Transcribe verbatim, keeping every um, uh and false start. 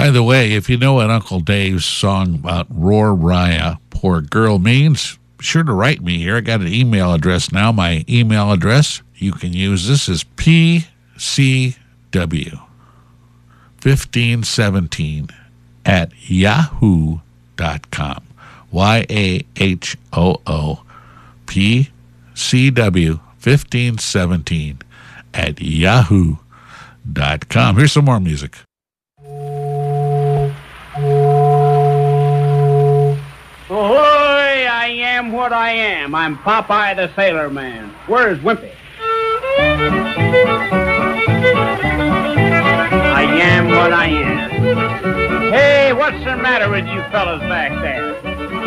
By the way, if you know what Uncle Dave's song about Roar Raya, Poor Girl means, be sure to write me here. I got an email address now. My email address, you can use this, is P C W fifteen seventeen at yahoo dot com. Y A H O O P C W fifteen seventeen at yahoo dot com. Here's some more music. Ahoy, I am what I am. I'm Popeye the Sailor Man. Where's Wimpy? I am what I am. Hey, what's the matter with you fellas back there?